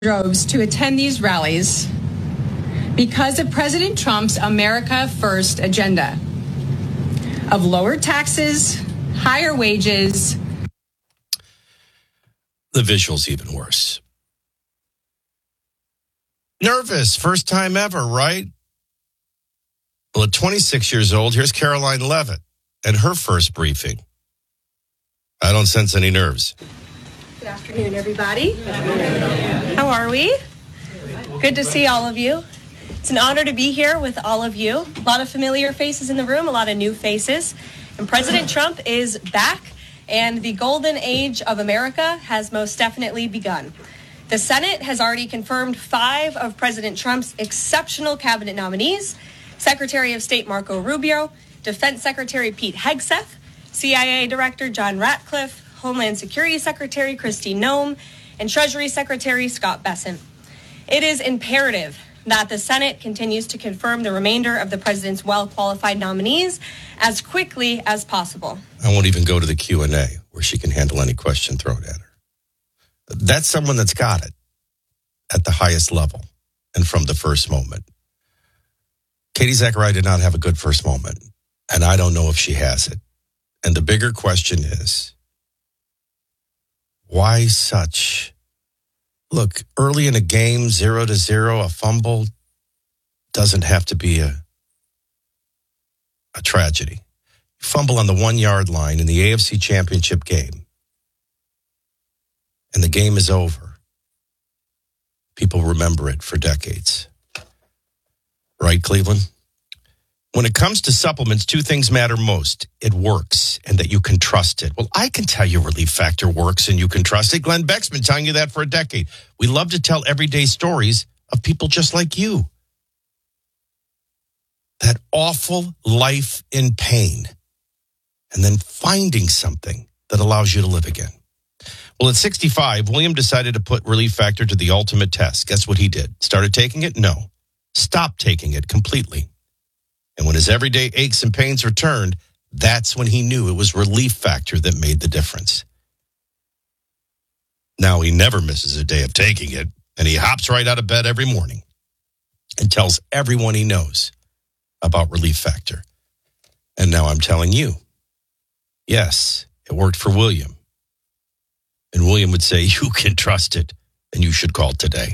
droves to attend these rallies because of President Trump's America First agenda of lower taxes, higher wages. The visual's even worse. Nervous, first time ever, right? Well, at 26 years old, here's Caroline Levitt at her first briefing. I don't sense any nerves. Good afternoon, everybody. How are we? Good to see all of you. It's an honor to be here with all of you. A lot of familiar faces in the room, a lot of new faces. And President Trump is back, and the golden age of America has most definitely begun. The Senate has already confirmed 5 of President Trump's exceptional cabinet nominees: Secretary of State Marco Rubio, Defense Secretary Pete Hegseth, CIA Director John Ratcliffe, Homeland Security Secretary Kristi Noem, and Treasury Secretary Scott Bessent. It is imperative that the Senate continues to confirm the remainder of the president's well-qualified nominees as quickly as possible. I won't even go to the Q&A where she can handle any question thrown at her. That's someone that's got it at the highest level and from the first moment. Katie Zachariah did not have a good first moment, and I don't know if she has it. And the bigger question is, why such? Look, early in a game, 0-0, a fumble doesn't have to be a tragedy. You fumble on the 1-yard line in the AFC Championship game, and the game is over. People remember it for decades. Right, Cleveland? When it comes to supplements, 2 things matter most. It works and that you can trust it. Well, I can tell you Relief Factor works and you can trust it. Glenn Beck's been telling you that for a decade. We love to tell everyday stories of people just like you. That awful life in pain and then finding something that allows you to live again. Well, at 65, William decided to put Relief Factor to the ultimate test. Guess what he did? Started taking it? No. Stopped taking it completely. And when his everyday aches and pains returned, that's when he knew it was Relief Factor that made the difference. Now he never misses a day of taking it, and he hops right out of bed every morning and tells everyone he knows about Relief Factor. And now I'm telling you, yes, it worked for William. And William would say, you can trust it, and you should call today.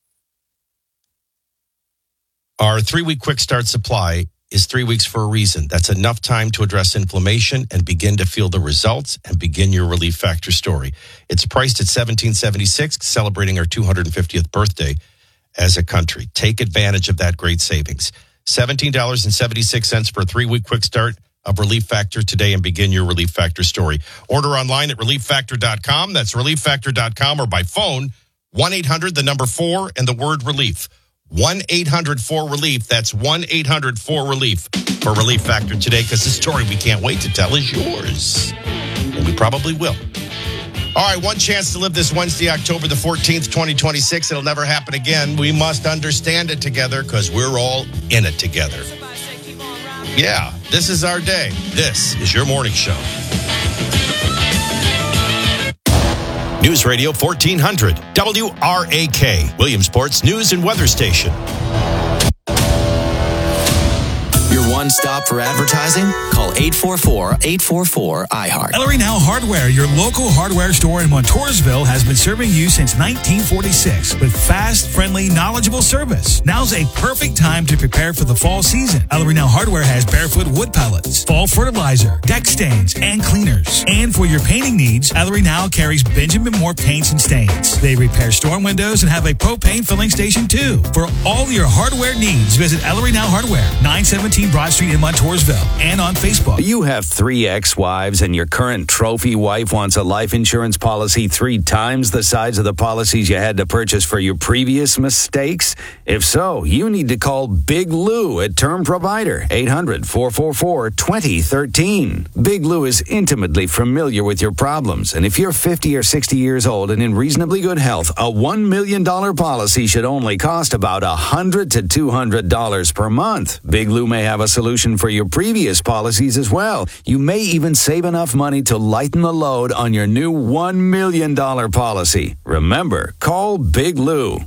Our 3-week quick start supply is 3 weeks for a reason. That's enough time to address inflammation and begin to feel the results and begin your Relief Factor story. It's priced at $17.76, celebrating our 250th birthday as a country. Take advantage of that great savings. $17.76 for a 3-week quick start of Relief Factor today and begin your Relief Factor story. Order online at ReliefFactor.com. That's ReliefFactor.com, or by phone, 1-800, the number 4, and the word relief. 1-800-4-RELIEF. That's 1-800-4-RELIEF for Relief Factor today, because the story we can't wait to tell is yours. And we probably will. All right, one chance to live this Wednesday, October the 14th, 2026. It'll never happen again. We must understand it together because we're all in it together. Yeah, this is our day. This is your morning show. News Radio 1400, WRAK, Williamsport's news and weather station. Your one-stop for advertising? Call 844-844-iHeart. Ellery Now Hardware, your local hardware store in Montoursville, has been serving you since 1946 with fast, friendly, knowledgeable service. Now's a perfect time to prepare for the fall season. Ellery Now Hardware has Barefoot wood pellets, fall fertilizer, deck stains, and cleaners. And for your painting needs, Ellery Now carries Benjamin Moore paints and stains. They repair storm windows and have a propane filling station too. For all your hardware needs, visit Ellery Now Hardware, 917 Broad Street in Montoursville, and on Facebook. You have 3 ex-wives and your current trophy wife wants a life insurance policy 3 times the size of the policies you had to purchase for your previous mistakes? If so, you need to call Big Lou at Term Provider, 800-444-2013. Big Lou is intimately familiar with your problems, and if you're 50 or 60 years old and in reasonably good health, a $1 million policy should only cost about $100 to $200 per month. Big Lou may have a solution for your previous policies as well. You may even save enough money to lighten the load on your new $1 million policy. Remember, call Big Lou.